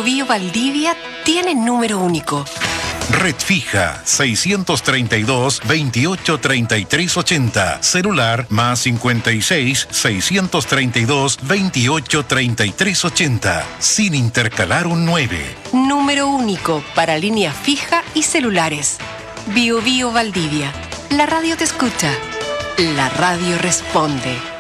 Bio Valdivia tiene número único. Red fija 632 28 33 80. Celular más 56 632 28 33 80. Sin intercalar un 9. Número único para línea fija y celulares. Bio Bio Valdivia. La radio te escucha. La radio responde.